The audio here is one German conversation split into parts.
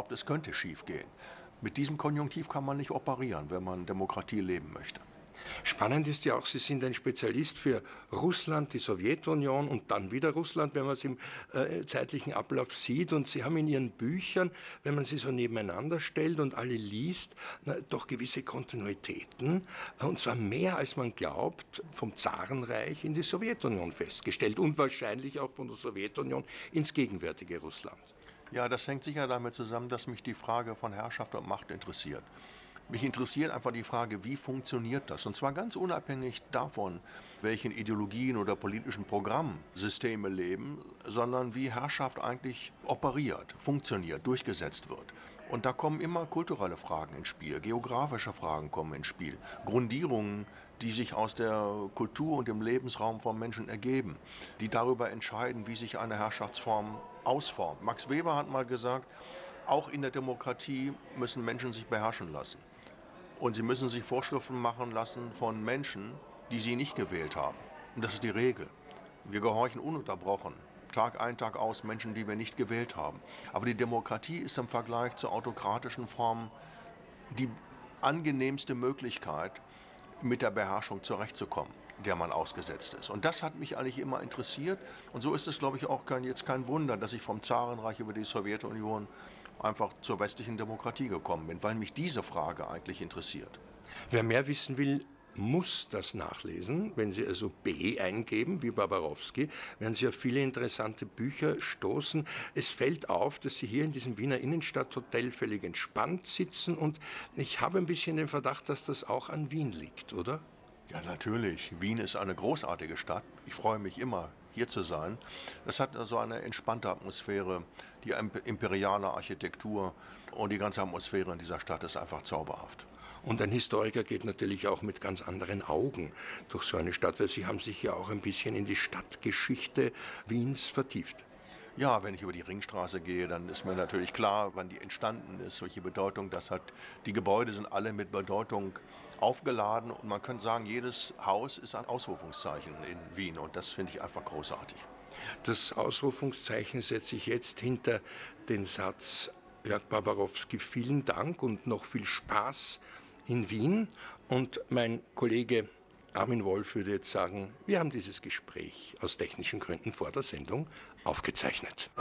glaubt, es könnte schiefgehen. Mit diesem Konjunktiv kann man nicht operieren, wenn man Demokratie leben möchte. Spannend ist ja auch, Sie sind ein Spezialist für Russland, die Sowjetunion und dann wieder Russland, wenn man es im zeitlichen Ablauf sieht. Und Sie haben in Ihren Büchern, wenn man sie so nebeneinander stellt und alle liest, doch gewisse Kontinuitäten, und zwar mehr als man glaubt, vom Zarenreich in die Sowjetunion festgestellt und wahrscheinlich auch von der Sowjetunion ins gegenwärtige Russland. Ja, das hängt sicher damit zusammen, dass mich die Frage von Herrschaft und Macht interessiert. Mich interessiert einfach die Frage, wie funktioniert das? Und zwar ganz unabhängig davon, welchen Ideologien oder politischen Programmen Systeme leben, sondern wie Herrschaft eigentlich operiert, funktioniert, durchgesetzt wird. Und da kommen immer kulturelle Fragen ins Spiel, geografische Fragen kommen ins Spiel, Grundierungen, die sich aus der Kultur und dem Lebensraum von Menschen ergeben, die darüber entscheiden, wie sich eine Herrschaftsform ausformt. Max Weber hat mal gesagt, auch in der Demokratie müssen Menschen sich beherrschen lassen. Und sie müssen sich Vorschriften machen lassen von Menschen, die sie nicht gewählt haben. Und das ist die Regel. Wir gehorchen ununterbrochen, Tag ein, Tag aus, Menschen, die wir nicht gewählt haben. Aber die Demokratie ist im Vergleich zu autokratischen Formen die angenehmste Möglichkeit, mit der Beherrschung zurechtzukommen, der man ausgesetzt ist. Und das hat mich eigentlich immer interessiert. Und so ist es, glaube ich, auch jetzt kein Wunder, dass ich vom Zarenreich über die Sowjetunion einfach zur westlichen Demokratie gekommen bin, weil mich diese Frage eigentlich interessiert. Wer mehr wissen will, muss das nachlesen. Wenn Sie also B eingeben, wie Barbarowski, werden Sie auf viele interessante Bücher stoßen. Es fällt auf, dass Sie hier in diesem Wiener Innenstadthotel völlig entspannt sitzen, und ich habe ein bisschen den Verdacht, dass das auch an Wien liegt, oder? Ja, natürlich. Wien ist eine großartige Stadt. Ich freue mich immer, hier zu sein. Es hat so eine entspannte Atmosphäre, die imperiale Architektur, und die ganze Atmosphäre in dieser Stadt ist einfach zauberhaft. Und ein Historiker geht natürlich auch mit ganz anderen Augen durch so eine Stadt, weil Sie haben sich ja auch ein bisschen in die Stadtgeschichte Wiens vertieft. Ja, wenn ich über die Ringstraße gehe, dann ist mir natürlich klar, wann die entstanden ist, welche Bedeutung das hat. Die Gebäude sind alle mit Bedeutung aufgeladen, und man könnte sagen, jedes Haus ist ein Ausrufungszeichen in Wien, und das finde ich einfach großartig. Das Ausrufungszeichen setze ich jetzt hinter den Satz: Jörg Barbarowski, vielen Dank und noch viel Spaß in Wien. Und mein Kollege Armin Wolf würde jetzt sagen, wir haben dieses Gespräch aus technischen Gründen vor der Sendung aufgezeichnet.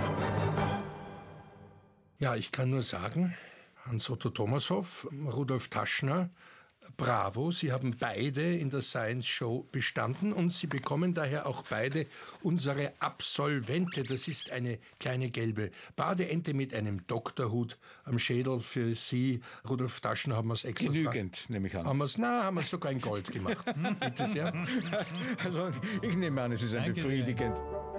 Ja, ich kann nur sagen, Hans-Otto Thomashoff, Rudolf Taschner, bravo, Sie haben beide in der Science Show bestanden, und Sie bekommen daher auch beide unsere Absolvente. Das ist eine kleine gelbe Badeente mit einem Doktorhut am Schädel für Sie. Rudolf Taschner, haben wir es extra... Genügend, nehme ich an. Haben wir es sogar in Gold gemacht. Bitte sehr. Also, ich nehme an, es ist ein befriedigend.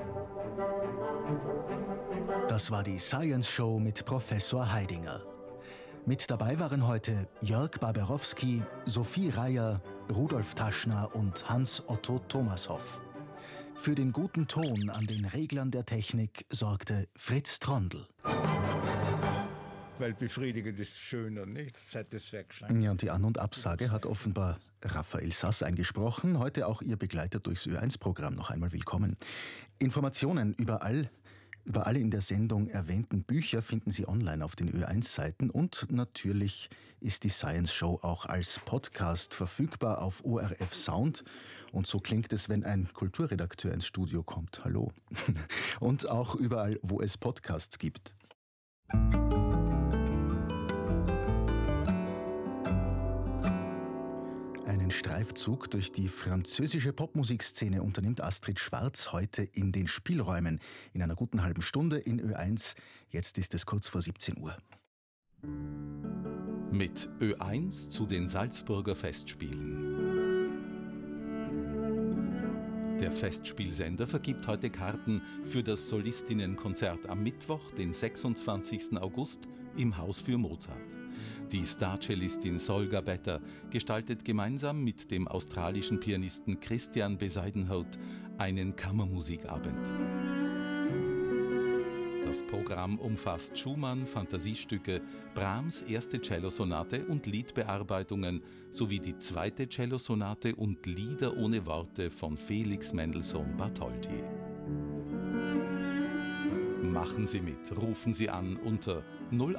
Das war die Science Show mit Professor Heidinger. Mit dabei waren heute Jörg Barbarowski, Sophie Reier, Rudolf Taschner und Hans-Otto Thomashoff. Für den guten Ton an den Reglern der Technik sorgte Fritz Trondl. Weil befriedigend ist schöner, nicht? Satisfaction. Ja, und die An- und Absage hat offenbar Raphael Sass eingesprochen. Heute auch Ihr Begleiter durchs Ö1-Programm. Noch einmal willkommen. Informationen über alle in der Sendung erwähnten Bücher finden Sie online auf den Ö1-Seiten, und natürlich ist die Science Show auch als Podcast verfügbar auf ORF Sound, und so klingt es, wenn ein Kulturredakteur ins Studio kommt. Hallo. Und auch überall, wo es Podcasts gibt. Einen Streifzug durch die französische Popmusikszene unternimmt Astrid Schwarz heute in den Spielräumen. In einer guten halben Stunde in Ö1. Jetzt ist es kurz vor 17 Uhr. Mit Ö1 zu den Salzburger Festspielen. Der Festspielsender vergibt heute Karten für das Solistinnenkonzert am Mittwoch, den 26. August, im Haus für Mozart. Die Starcellistin Solga Better gestaltet gemeinsam mit dem australischen Pianisten Christian Bezuidenhout einen Kammermusikabend. Das Programm umfasst Schumann, Fantasiestücke, Brahms erste Cellosonate und Liedbearbeitungen sowie die zweite Cellosonate und Lieder ohne Worte von Felix Mendelssohn Bartholdy. Machen Sie mit, rufen Sie an unter 08